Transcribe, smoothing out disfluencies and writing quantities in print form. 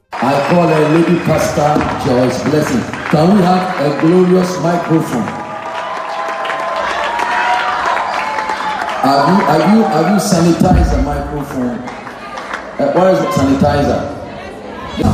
I call her Lady Pastor Joyce Blessing. Can we have a glorious microphone? Have you sanitized the microphone? Where is the sanitizer?